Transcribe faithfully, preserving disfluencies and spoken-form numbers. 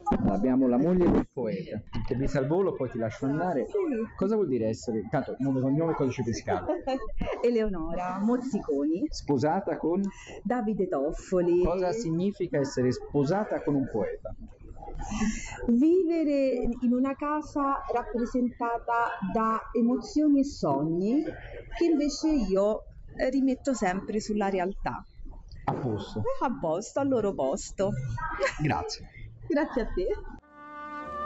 Abbiamo la moglie del poeta, che vi sa al volo, poi ti lascio andare. Cosa vuol dire essere, intanto, nome, cognome, codice fiscale? Eleonora Mozziconi, Sposata con? Davide Toffoli. Cosa significa essere sposata con un poeta? Vivere in una casa rappresentata da emozioni e sogni che invece io rimetto sempre sulla realtà. A posto. A posto, al loro posto. Grazie. Grazie a te.